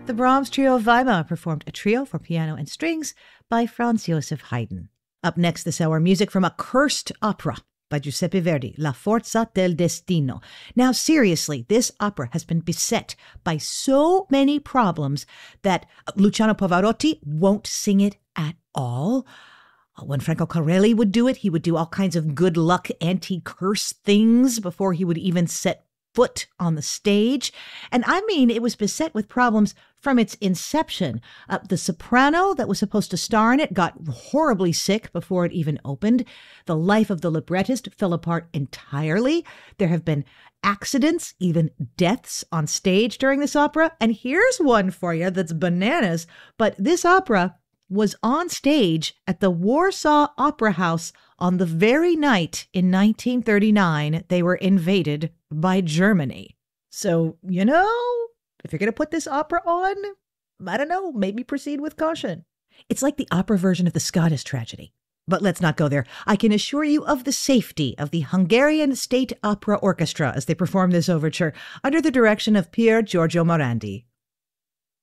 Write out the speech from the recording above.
The Brahms Trio of Weimar performed a trio for piano and strings by Franz Joseph Haydn. Up next this hour, music from a cursed opera by Giuseppe Verdi, La Forza del Destino. Now, seriously, this opera has been beset by so many problems that Luciano Pavarotti won't sing it at all. When Franco Corelli would do it, he would do all kinds of good luck anti-curse things before he would even set foot on the stage. And I mean, it was beset with problems from its inception. The soprano that was supposed to star in it got horribly sick before it even opened. The life of the librettist fell apart entirely. There have been accidents, even deaths on stage during this opera. And here's one for you that's bananas. But this opera was on stage at the Warsaw Opera House on the very night in 1939 they were invaded by Germany. So, if you're going to put this opera on, I don't know, maybe proceed with caution. It's like the opera version of the Scottish tragedy. But let's not go there. I can assure you of the safety of the Hungarian State Opera Orchestra as they perform this overture under the direction of Pier Giorgio Morandi.